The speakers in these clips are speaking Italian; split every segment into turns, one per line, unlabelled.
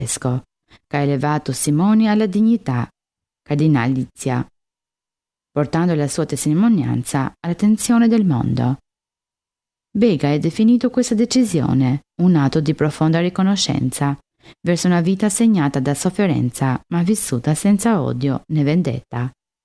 gigantesco che ha elevato Simoni alla dignità cardinalizia, portando la sua testimonianza all'attenzione del mondo. Bega ha definito questa decisione un atto di profonda riconoscenza verso una vita segnata da sofferenza ma vissuta senza odio né vendetta.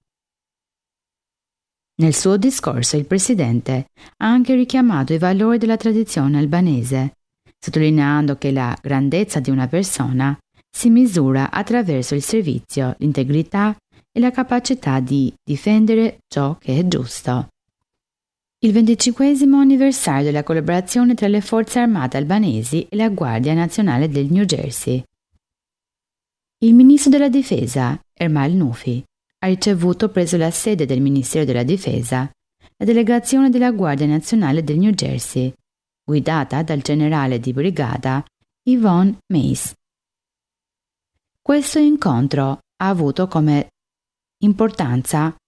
Nel suo discorso il presidente ha anche richiamato i valori della tradizione albanese, sottolineando che la grandezza di una persona si misura attraverso il servizio, l'integrità e la capacità di difendere ciò che è giusto. Il 25° anniversario della collaborazione tra le forze armate albanesi e la Guardia Nazionale del New Jersey. Il ministro della Difesa, Ermal Nufi, ha ricevuto presso la sede del Ministero della Difesa la delegazione della Guardia Nazionale del New Jersey, guidata dal generale di brigata Yvonne Mace. Questo incontro ha avuto come importanza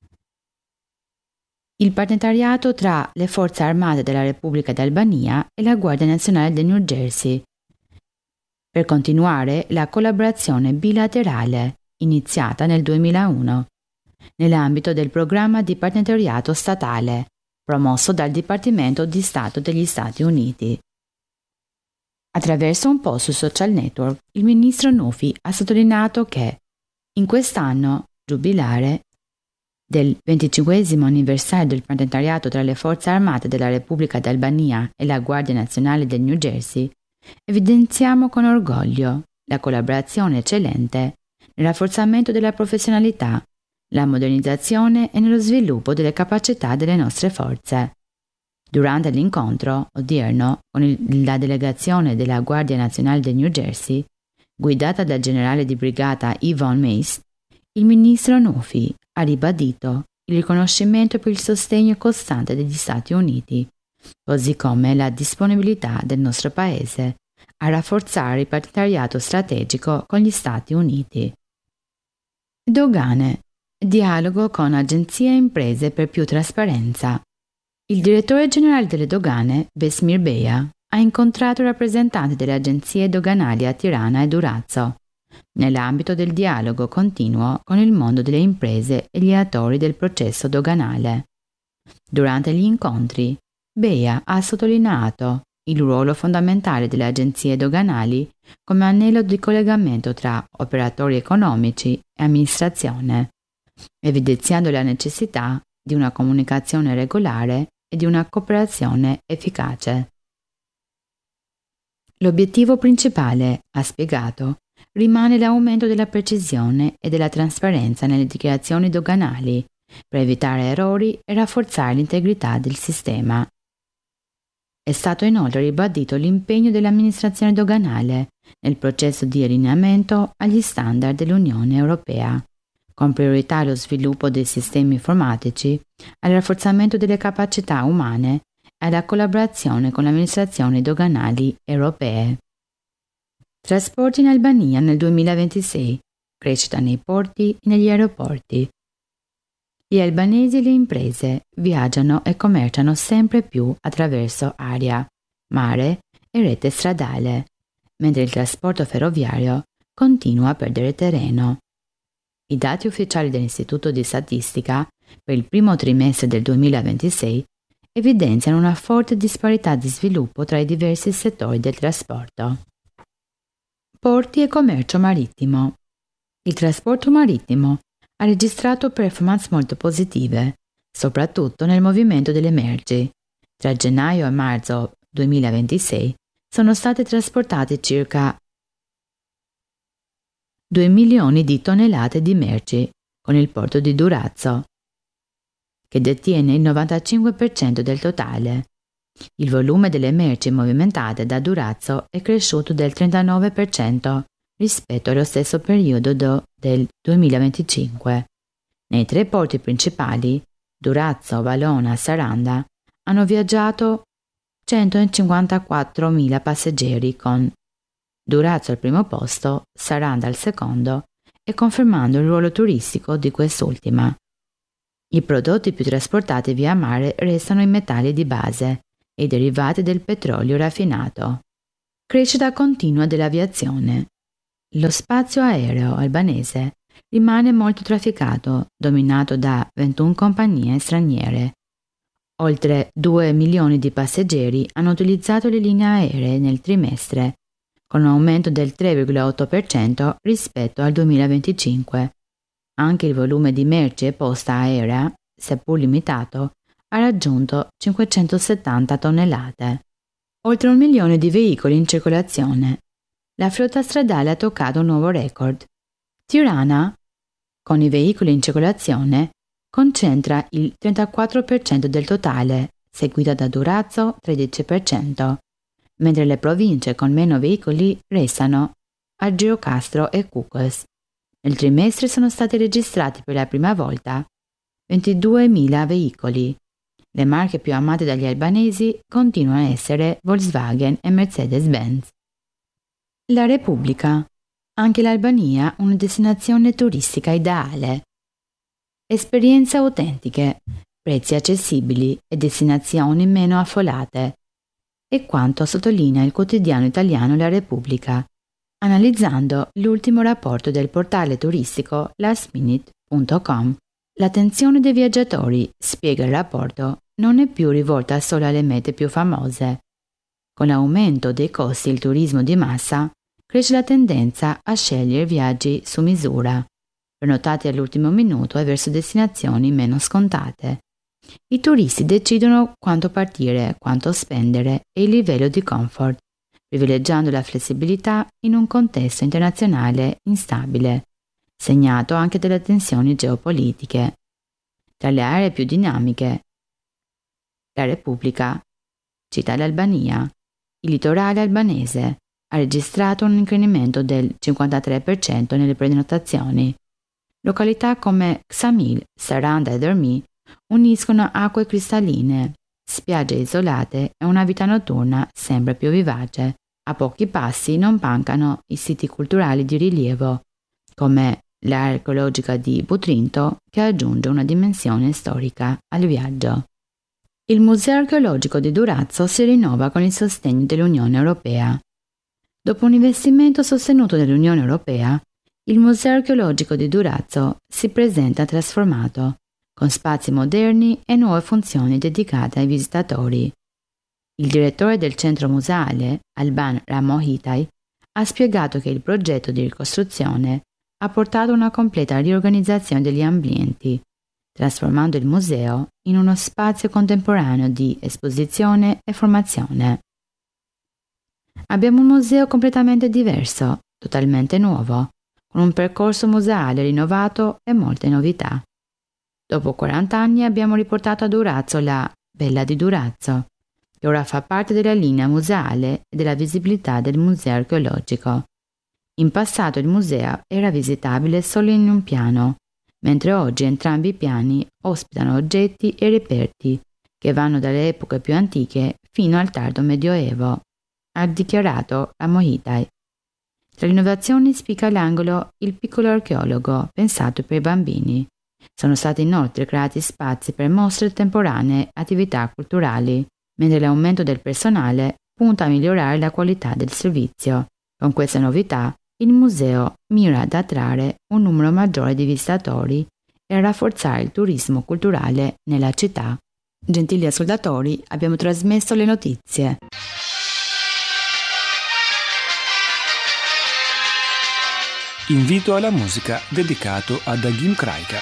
il partenariato tra le forze armate della Repubblica d'Albania e la Guardia Nazionale del New Jersey per continuare la collaborazione bilaterale iniziata nel 2001 nell'ambito del programma di partenariato statale promosso dal Dipartimento di Stato degli Stati Uniti. Attraverso un post su social network, il ministro Nufi ha sottolineato che in quest'anno giubilare del 25° anniversario del partenariato tra le forze armate della Repubblica d'Albania e la Guardia Nazionale del New Jersey, evidenziamo con orgoglio la collaborazione eccellente nel rafforzamento della professionalità, la modernizzazione e nello sviluppo delle capacità delle nostre forze. Durante l'incontro odierno con la delegazione della Guardia Nazionale del New Jersey, guidata dal generale di brigata Yvonne Mace, il ministro Nufi ha ribadito il riconoscimento per il sostegno costante degli Stati Uniti, così come la disponibilità del nostro Paese a rafforzare il partenariato strategico con gli Stati Uniti. Dogane. Dialogo con agenzie e imprese per più trasparenza. Il direttore generale delle dogane, Besmir Beja, ha incontrato rappresentanti delle agenzie doganali a Tirana e Durazzo, nell'ambito del dialogo continuo con il mondo delle imprese e gli attori del processo doganale. Durante gli incontri, Beja ha sottolineato il ruolo fondamentale delle agenzie doganali come anello di collegamento tra operatori economici e amministrazione, evidenziando la necessità di una comunicazione regolare e di una cooperazione efficace. L'obiettivo principale, ha spiegato, rimane l'aumento della precisione e della trasparenza nelle dichiarazioni doganali per evitare errori e rafforzare l'integrità del sistema. È stato inoltre ribadito l'impegno dell'amministrazione doganale nel processo di allineamento agli standard dell'Unione Europea, con priorità allo sviluppo dei sistemi informatici, al rafforzamento delle capacità umane e alla collaborazione con le amministrazioni doganali europee. Trasporti in Albania nel 2026, crescita nei porti e negli aeroporti. Gli albanesi e le imprese viaggiano e commerciano sempre più attraverso aria, mare e rete stradale, mentre il trasporto ferroviario continua a perdere terreno. I dati ufficiali dell'Istituto di Statistica per il primo trimestre del 2026 evidenziano una forte disparità di sviluppo tra i diversi settori del trasporto. Porti e commercio marittimo. Il trasporto marittimo ha registrato performance molto positive, soprattutto nel movimento delle merci. Tra gennaio e marzo 2026 sono state trasportate circa 2 milioni di tonnellate di merci con il porto di Durazzo, che detiene il 95% del totale. Il volume delle merci movimentate da Durazzo è cresciuto del 39% rispetto allo stesso periodo del 2025. Nei 3 porti principali, Durazzo, Valona e Saranda, hanno viaggiato 154.000 passeggeri, con Durazzo al primo posto, Saranda al secondo, e confermando il ruolo turistico di quest'ultima. I prodotti più trasportati via mare restano i metalli di base e i derivati del petrolio raffinato. Crescita continua dell'aviazione. Lo spazio aereo albanese rimane molto trafficato, dominato da 21 compagnie straniere. Oltre 2 milioni di passeggeri hanno utilizzato le linee aeree nel trimestre, con un aumento del 3,8% rispetto al 2025. Anche il volume di merci e posta aerea, seppur limitato, ha raggiunto 570 tonnellate. Oltre 1 milione di veicoli in circolazione. La flotta stradale ha toccato un nuovo record. Tirana, con i veicoli in circolazione, concentra il 34% del totale, seguita da Durazzo 13%, mentre le province con meno veicoli restano a Girocastro e Cucos. Nel trimestre sono stati registrati per la prima volta 22.000 veicoli. Le marche più amate dagli albanesi continuano a essere Volkswagen e Mercedes-Benz. La Repubblica. Anche l'Albania una destinazione turistica ideale. Esperienze autentiche, prezzi accessibili e destinazioni meno affollate. È quanto sottolinea il quotidiano italiano La Repubblica, analizzando l'ultimo rapporto del portale turistico lastminute.com. L'attenzione dei viaggiatori, spiega il rapporto, non è più rivolta solo alle mete più famose. Con l'aumento dei costi del turismo di massa, cresce la tendenza a scegliere viaggi su misura, prenotati all'ultimo minuto e verso destinazioni meno scontate. I turisti decidono quanto partire, quanto spendere e il livello di comfort, privilegiando la flessibilità in un contesto internazionale instabile, segnato anche dalle tensioni geopolitiche. Tra le aree più dinamiche, la Repubblica cita l'Albania. Il litorale albanese ha registrato un incremento del 53% nelle prenotazioni. Località come Ksamil, Saranda e Dermi uniscono acque cristalline, spiagge isolate e una vita notturna sempre più vivace. A pochi passi non mancano i siti culturali di rilievo, come l'area archeologica di Butrinto, che aggiunge una dimensione storica al viaggio. Il Museo archeologico di Durazzo si rinnova con il sostegno dell'Unione Europea. Dopo un investimento sostenuto dall'Unione Europea, il Museo archeologico di Durazzo si presenta trasformato, con spazi moderni e nuove funzioni dedicate ai visitatori. Il direttore del centro museale, Alban Ramohitaj, ha spiegato che il progetto di ricostruzione ha portato a una completa riorganizzazione degli ambienti, trasformando il museo in uno spazio contemporaneo di esposizione e formazione. Abbiamo un museo completamente diverso, totalmente nuovo, con un percorso museale rinnovato e molte novità. Dopo 40 anni abbiamo riportato a Durazzo la Bella di Durazzo, che ora fa parte della linea museale e della visibilità del museo archeologico. In passato il museo era visitabile solo in un piano, mentre oggi entrambi i piani ospitano oggetti e reperti che vanno dalle epoche più antiche fino al tardo Medioevo, ha dichiarato Ramohitaj. Tra le innovazioni spicca l'angolo Il piccolo archeologo, pensato per i bambini. Sono stati inoltre creati spazi per mostre temporanee e attività culturali, mentre l'aumento del personale punta a migliorare la qualità del servizio. Con queste novità, il museo mira ad attrarre un numero maggiore di visitatori e a rafforzare il turismo culturale nella città. Gentili ascoltatori, abbiamo trasmesso le notizie.
Invito alla musica dedicato ad Agim Kraika.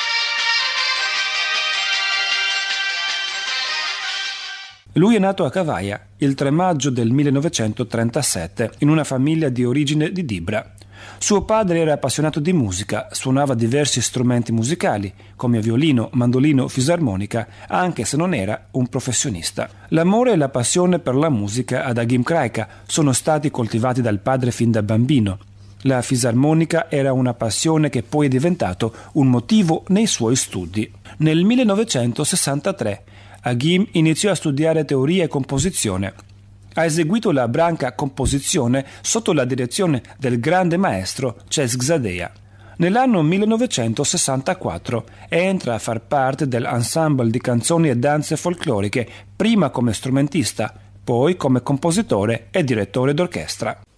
Lui è nato a Cavaia il 3 maggio del 1937 in una famiglia di origine di Dibra. Suo padre era appassionato di musica, suonava diversi strumenti musicali come violino, mandolino, fisarmonica, anche se non era un professionista. L'amore e la passione per la musica ad Agim Kraika sono stati coltivati dal padre fin da bambino. La fisarmonica era una passione che poi è diventato un motivo nei suoi studi. Nel 1963 Agim iniziò a studiare teoria e composizione. Ha eseguito la branca composizione sotto la direzione del grande maestro Cesc Zadea. Nell'anno 1964 entra a far parte dell'ensemble di canzoni e danze folcloriche, prima come strumentista, poi come compositore e direttore d'orchestra.